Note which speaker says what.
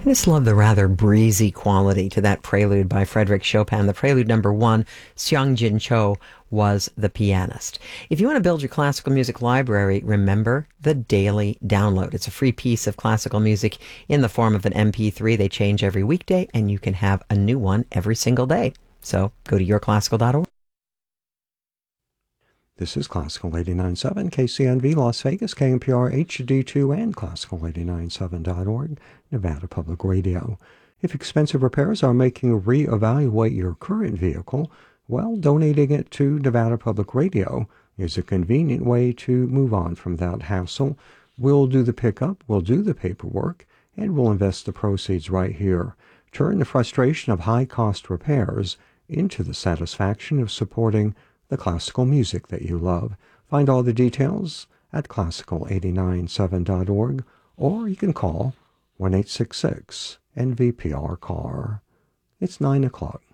Speaker 1: I just love the rather breezy quality to that prelude by Frédéric Chopin. The prelude number one, Seong Jin Cho, was the pianist. If you want to build your classical music library, remember the Daily Download. It's a free piece of classical music in the form of an MP3. They change every weekday, and you can have a new one every single day. So go to yourclassical.org.
Speaker 2: This is Classical 89.7, KCNV, Las Vegas, KNPR, HD2, and Classical897.org, Nevada Public Radio. If expensive repairs are making you reevaluate your current vehicle, well, donating it to Nevada Public Radio is a convenient way to move on from that hassle. We'll do the pickup, we'll do the paperwork, and we'll invest the proceeds right here. Turn the frustration of high-cost repairs into the satisfaction of supporting the classical music that you love. Find all the details at classical897.org, or you can call 1-866-NVPR-CAR. It's 9 o'clock.